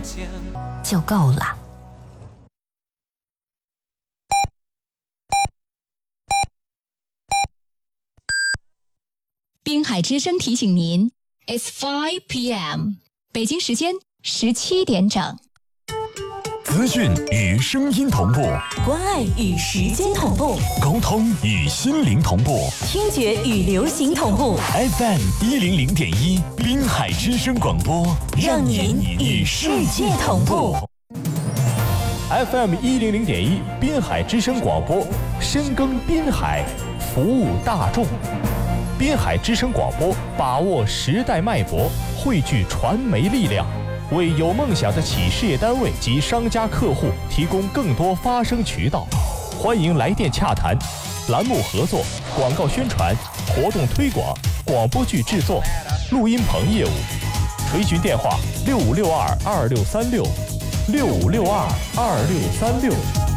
就够了。滨海之声提醒您 ，It's 5 p.m. 北京时间17点整。 资讯与声音同步， 关爱与时间同步， 沟通与心灵同步， 听觉与流行同步。 FM 100.1滨海之声广播， 让您与世界同步。 FM 100.1滨海之声广播，深耕滨海，服务大众。滨海之声广播，把握时代脉搏，汇聚传媒力量，为有梦想的企事业单位及商家客户提供更多发声渠道。欢迎来电洽谈，栏目合作、广告宣传、活动推广、广播剧制作、录音棚业务。垂询电话：65622636，65622636。